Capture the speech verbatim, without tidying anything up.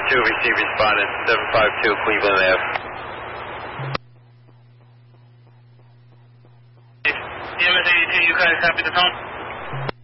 two, receive respondent, seven five two Cleveland Avenue. C M S eighty-two, you guys happy to tone?